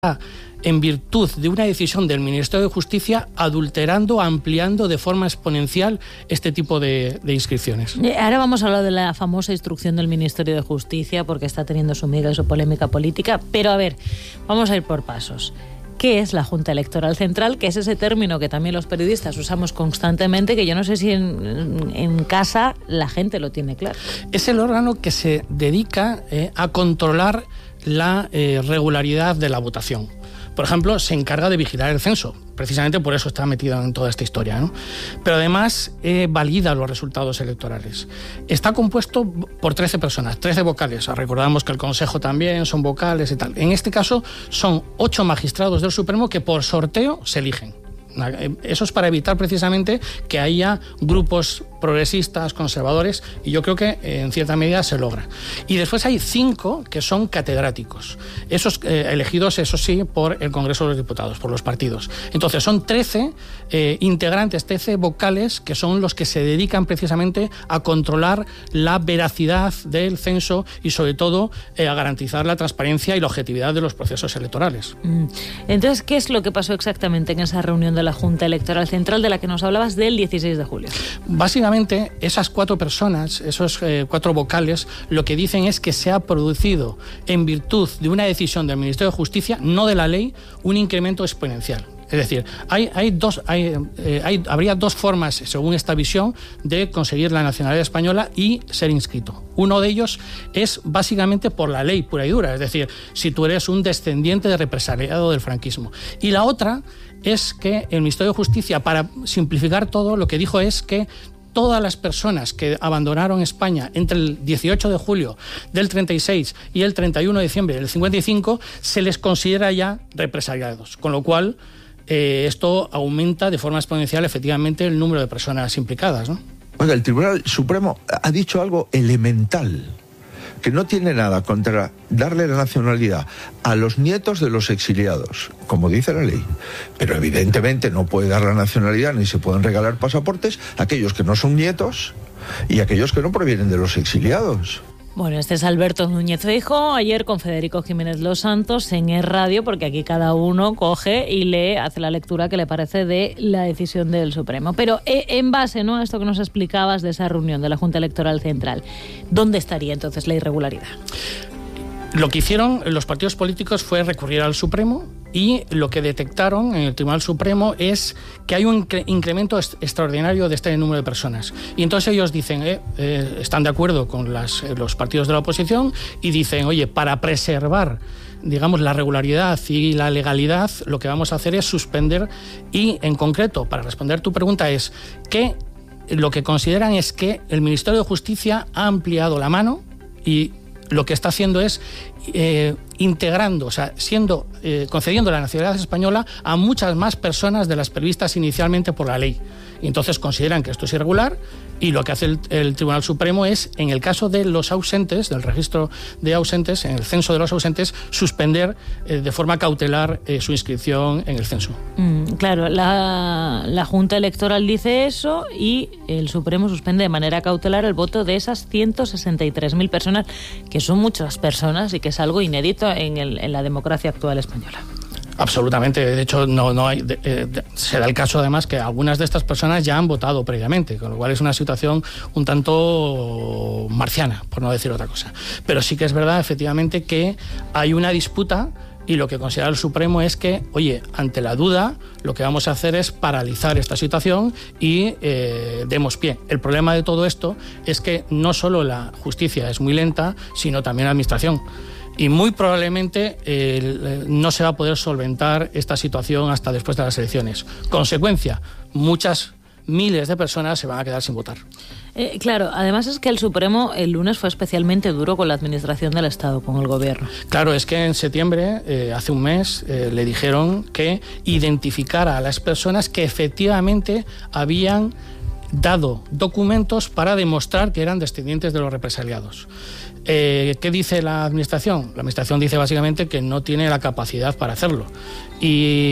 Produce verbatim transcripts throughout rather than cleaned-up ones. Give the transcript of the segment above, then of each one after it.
en virtud de una decisión del Ministerio de Justicia, adulterando, ampliando de forma exponencial este tipo de, de inscripciones. Ahora vamos a hablar de la famosa instrucción del Ministerio de Justicia, porque está teniendo su miga y su polémica política, pero a ver, vamos a ir por pasos. ¿Qué es la Junta Electoral Central? Que es ese término que también los periodistas usamos constantemente, que yo no sé si en, en casa la gente lo tiene claro. Es el órgano que se dedica eh, a controlar la eh, regularidad de la votación. Por ejemplo, se encarga de vigilar el censo. Precisamente por eso está metido en toda esta historia, ¿no? Pero además eh, valida los resultados electorales. Está compuesto por trece personas, trece vocales. Recordamos que el Consejo también son vocales y tal. En este caso son ocho magistrados del Supremo que por sorteo se eligen. Eso es para evitar precisamente que haya grupos progresistas, conservadores, y yo creo que en cierta medida se logra. Y después hay cinco que son catedráticos, esos eh, elegidos, eso sí, por el Congreso de los Diputados, por los partidos. Entonces son trece eh, integrantes, trece vocales, que son los que se dedican precisamente a controlar la veracidad del censo y sobre todo eh, a garantizar la transparencia y la objetividad de los procesos electorales. Entonces, ¿qué es lo que pasó exactamente en esa reunión de la Junta Electoral Central de la que nos hablabas del dieciséis de julio? Básicamente, esas cuatro personas, esos eh, cuatro vocales, lo que dicen es que se ha producido, en virtud de una decisión del Ministerio de Justicia, no de la ley, un incremento exponencial. Es decir, hay, hay dos, hay, eh, hay, habría dos formas, según esta visión, de conseguir la nacionalidad española y ser inscrito. Uno de ellos es básicamente por la ley pura y dura, es decir, si tú eres un descendiente de represaliado del franquismo. Y la otra es que el Ministerio de Justicia, para simplificar todo, lo que dijo es que todas las personas que abandonaron España entre el dieciocho de julio del treinta y seis y el treinta y uno de diciembre del cincuenta y cinco se les considera ya represaliados, con lo cual eh, esto aumenta de forma exponencial efectivamente el número de personas implicadas, ¿no? Oiga, el Tribunal Supremo ha dicho algo elemental, que no tiene nada contra darle la nacionalidad a los nietos de los exiliados, como dice la ley, pero evidentemente no puede dar la nacionalidad ni se pueden regalar pasaportes a aquellos que no son nietos y a aquellos que no provienen de los exiliados. Bueno, este es Alberto Núñez Feijóo, ayer con Federico Jiménez Los Santos en Es Radio, porque aquí cada uno coge y lee, hace la lectura que le parece de la decisión del Supremo. Pero en base, ¿no?, a esto que nos explicabas de esa reunión de la Junta Electoral Central, ¿dónde estaría entonces la irregularidad? Lo que hicieron los partidos políticos fue recurrir al Supremo y lo que detectaron en el Tribunal Supremo es que hay un incremento extraordinario de este número de personas. Y entonces ellos dicen, eh, eh, están de acuerdo con las, eh, los partidos de la oposición y dicen, oye, para preservar, digamos, la regularidad y la legalidad, lo que vamos a hacer es suspender y, en concreto, para responder tu pregunta, es que lo que consideran es que el Ministerio de Justicia ha ampliado la mano y lo que está haciendo es eh, integrando, o sea, siendo, eh, concediendo la nacionalidad española a muchas más personas de las previstas inicialmente por la ley. Y entonces consideran que esto es irregular y lo que hace el, el Tribunal Supremo es, en el caso de los ausentes, del registro de ausentes, en el censo de los ausentes, suspender eh, de forma cautelar eh, su inscripción en el censo. Mm, claro, la, la Junta Electoral dice eso y el Supremo suspende de manera cautelar el voto de esas ciento sesenta y tres mil personas, que son muchas personas y que es algo inédito en, el, en la democracia actual española. Absolutamente. De hecho, no, no hay, de, de, se da el caso además que algunas de estas personas ya han votado previamente, con lo cual es una situación un tanto marciana, por no decir otra cosa. Pero sí que es verdad, efectivamente, que hay una disputa y lo que considera el Supremo es que, oye, ante la duda, lo que vamos a hacer es paralizar esta situación y eh, demos pie. El problema de todo esto es que no solo la justicia es muy lenta, sino también la administración. Y muy probablemente eh, no se va a poder solventar esta situación hasta después de las elecciones. Consecuencia, muchas miles de personas se van a quedar sin votar. Eh, claro, además es que el Supremo el lunes fue especialmente duro con la administración del Estado, con el gobierno. Claro, es que en septiembre, eh, hace un mes, eh, le dijeron que identificara a las personas que efectivamente habían dado documentos para demostrar que eran descendientes de los represaliados. Eh, ¿Qué dice la Administración? La Administración dice básicamente que no tiene la capacidad para hacerlo. Y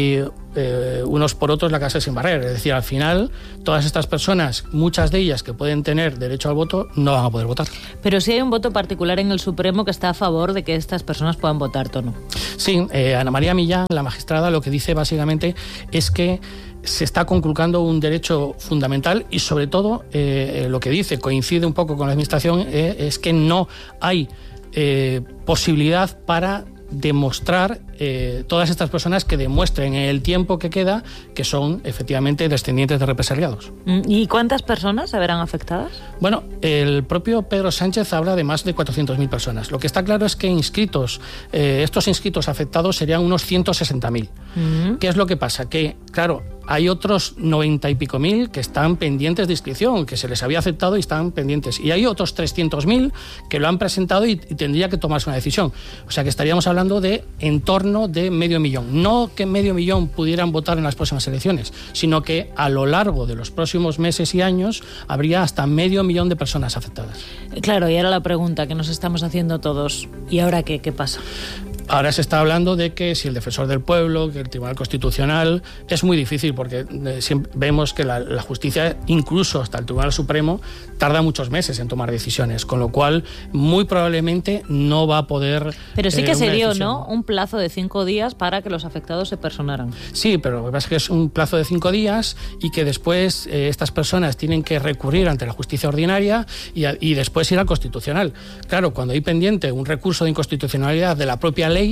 eh, unos por otros la casa sin barrer. Es decir, al final, todas estas personas, muchas de ellas que pueden tener derecho al voto, no van a poder votar. Pero sí hay un voto particular en el Supremo que está a favor de que estas personas puedan votar, Tono. Sí, eh, Ana María Millán, la magistrada, lo que dice básicamente es que se está conculcando un derecho fundamental y, sobre todo, eh, lo que dice, coincide un poco con la Administración, eh, es que no hay eh, posibilidad para demostrar eh, todas estas personas que demuestren en el tiempo que queda que son efectivamente descendientes de represaliados. ¿Y cuántas personas se verán afectadas? Bueno, el propio Pedro Sánchez habla de más de cuatrocientas mil personas. Lo que está claro es que inscritos, eh, estos inscritos afectados serían unos ciento sesenta mil. Uh-huh. ¿Qué es lo que pasa? Que, claro, hay otros noventa y pico mil que están pendientes de inscripción, que se les había aceptado y están pendientes. Y hay otros trescientos mil que lo han presentado y, y tendría que tomarse una decisión. O sea que estaríamos hablando de en torno de medio millón. No que medio millón pudieran votar en las próximas elecciones, sino que a lo largo de los próximos meses y años habría hasta medio millón de personas afectadas. Claro, y ahora la pregunta que nos estamos haciendo todos, ¿y ahora qué, qué pasa? Ahora se está hablando de que si el Defensor del Pueblo, que el Tribunal Constitucional, es muy difícil porque eh, siempre vemos que la, la justicia, incluso hasta el Tribunal Supremo, tarda muchos meses en tomar decisiones, con lo cual muy probablemente no va a poder... Pero sí que eh, se dio, decisión. ¿no?, un plazo de cinco días para que los afectados se personaran. Sí, pero lo que pasa es que es un plazo de cinco días y que después eh, estas personas tienen que recurrir ante la justicia ordinaria y, a, y después ir al Constitucional. Claro, cuando hay pendiente un recurso de inconstitucionalidad de la propia ley,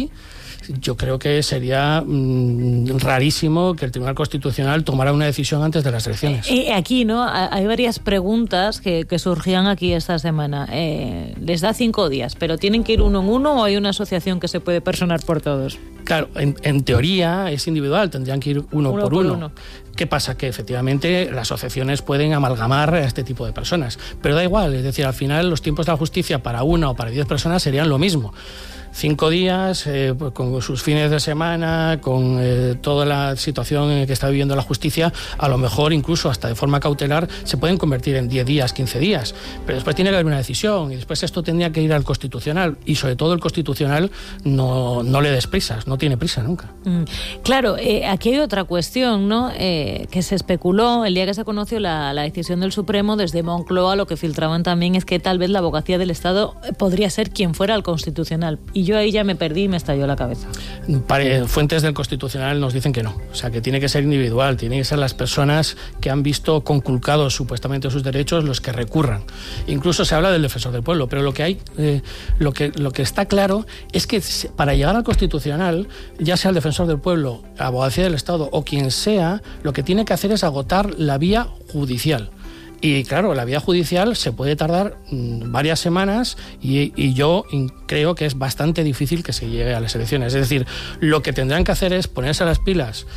yo creo que sería mmm, rarísimo que el Tribunal Constitucional tomara una decisión antes de las elecciones. Y aquí, ¿no?, hay varias preguntas que, que surgían aquí esta semana. Eh, les da cinco días, pero ¿tienen que ir uno en uno o hay una asociación que se puede personar por todos? Claro, en, en teoría es individual, tendrían que ir uno, uno por, por uno. uno. ¿Qué pasa? Que efectivamente las asociaciones pueden amalgamar a este tipo de personas, pero da igual, es decir, al final los tiempos de la justicia para una o para diez personas serían lo mismo. Cinco días, eh, con sus fines de semana, con eh, toda la situación en la que está viviendo la justicia, a lo mejor incluso hasta de forma cautelar se pueden convertir en diez días, quince días, pero después tiene que haber una decisión y después esto tendría que ir al Constitucional y sobre todo el Constitucional no, no le des prisas, no tiene prisa nunca. Mm, claro, eh, aquí hay otra cuestión, ¿no?, eh, que se especuló el día que se conoció la, la decisión del Supremo. Desde Moncloa lo que filtraban también es que tal vez la abogacía del Estado podría ser quien fuera al Constitucional, y yo ahí ya me perdí y me estalló la cabeza. Fuentes del Constitucional nos dicen que no, o sea, que tiene que ser individual, tienen que ser las personas que han visto conculcados supuestamente sus derechos los que recurran. Incluso se habla del Defensor del Pueblo, pero lo que hay, eh, lo que, lo que está claro es que para llegar al Constitucional, ya sea el Defensor del Pueblo, la abogacía del Estado o quien sea, lo que tiene que hacer es agotar la vía judicial. Y claro, la vía judicial se puede tardar mmm, varias semanas y, y yo creo que es bastante difícil que se llegue a las elecciones. Es decir, lo que tendrán que hacer es ponerse a las pilas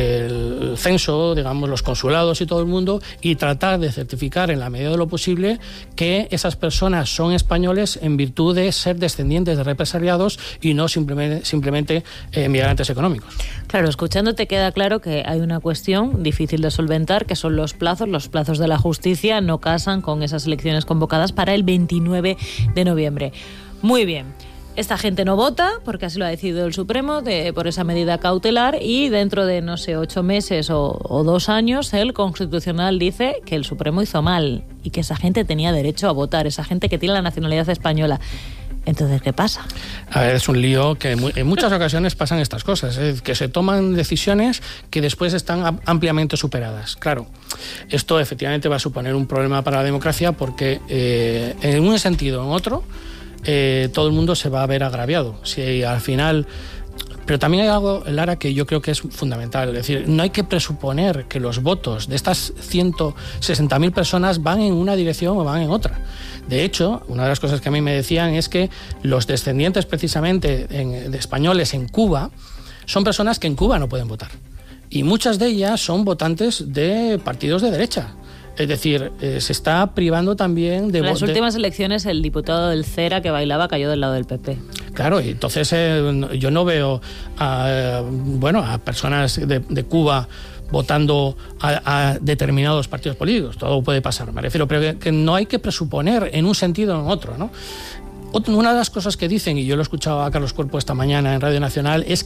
el censo, digamos, los consulados y todo el mundo, y tratar de certificar en la medida de lo posible que esas personas son españoles en virtud de ser descendientes de represaliados y no simplemente, simplemente eh, migrantes económicos. Claro, escuchándote queda claro que hay una cuestión difícil de solventar, que son los plazos. Los plazos de la justicia no casan con esas elecciones convocadas para el veintinueve de noviembre. Muy bien. Esta gente no vota, porque así lo ha decidido el Supremo, de, por esa medida cautelar, y dentro de, no sé, ocho meses o, o dos años, el Constitucional dice que el Supremo hizo mal y que esa gente tenía derecho a votar, esa gente que tiene la nacionalidad española. Entonces, ¿qué pasa? A ver, es un lío que en muchas ocasiones pasan estas cosas, ¿eh? Que se toman decisiones que después están ampliamente superadas. Claro, esto efectivamente va a suponer un problema para la democracia porque eh, en un sentido o en otro, eh, todo el mundo se va a ver agraviado. Si al final... Pero también hay algo, Lara, que yo creo que es fundamental. Es decir, no hay que presuponer que los votos de estas ciento sesenta mil personas van en una dirección o van en otra. De hecho, una de las cosas que a mí me decían es que los descendientes precisamente en, de españoles en Cuba son personas que en Cuba no pueden votar. Y muchas de ellas son votantes de partidos de derecha. Es decir, eh, se está privando también de... En las de... últimas elecciones el diputado del CERA que bailaba cayó del lado del P P. Claro, y entonces eh, yo no veo a, bueno, a personas de, de Cuba votando a, a determinados partidos políticos. Todo puede pasar, me refiero, pero que, que no hay que presuponer en un sentido o en otro, ¿no? Una de las cosas que dicen, y yo lo he escuchado a Carlos Cuerpo esta mañana en Radio Nacional, es que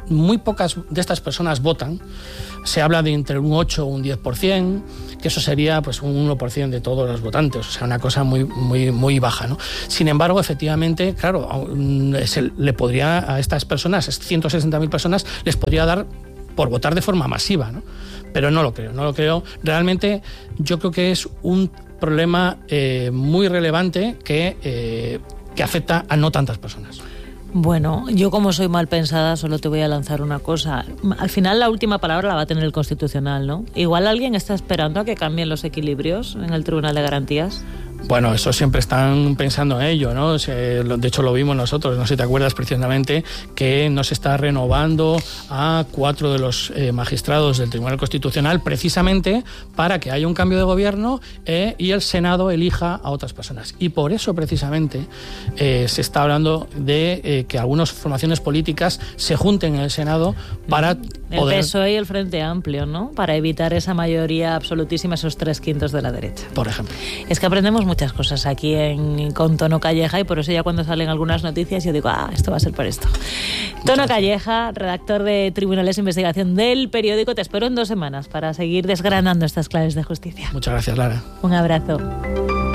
muy pocas de estas personas votan. Se habla de entre un ocho o un diez por ciento, que eso sería pues un uno por ciento de todos los votantes, o sea, una cosa muy, muy, muy baja, ¿no? Sin embargo, efectivamente, claro, se le podría a estas personas, ciento sesenta mil personas, les podría dar por votar de forma masiva, ¿no? Pero no lo creo, no lo creo. Realmente yo creo que es un problema eh, muy relevante que, eh, que afecta a no tantas personas. Bueno, yo como soy mal pensada solo te voy a lanzar una cosa. Al final la última palabra la va a tener el Constitucional, ¿no? Igual alguien está esperando a que cambien los equilibrios en el Tribunal de Garantías. Bueno, eso siempre están pensando en ello, ¿no? De hecho lo vimos nosotros, no sé si te acuerdas precisamente que no se está renovando a cuatro de los eh, magistrados del Tribunal Constitucional precisamente para que haya un cambio de gobierno eh, y el Senado elija a otras personas. Y por eso precisamente eh, se está hablando de eh, que algunas formaciones políticas se junten en el Senado para el poder... P S O E y el Frente Amplio, ¿no? Para evitar esa mayoría absolutísima, esos tres quintos de la derecha. Por ejemplo. Es que aprendemos muchas cosas aquí en con Tono Calleja y por eso ya cuando salen algunas noticias yo digo, ah, esto va a ser por esto. Tono Calleja, redactor de Tribunales de Investigación del periódico, te espero en dos semanas para seguir desgranando estas claves de justicia. Muchas gracias, Lara. Un abrazo.